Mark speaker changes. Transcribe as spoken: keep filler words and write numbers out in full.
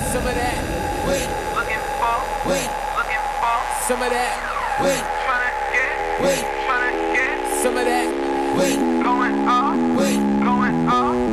Speaker 1: some of that. Wait,
Speaker 2: looking for,
Speaker 1: wait,
Speaker 2: looking for,
Speaker 1: some of that. Wait,
Speaker 2: tryna get,
Speaker 1: wait,
Speaker 2: tryna get,
Speaker 1: some of that. Wait,
Speaker 2: going off,
Speaker 1: wait,
Speaker 2: going off.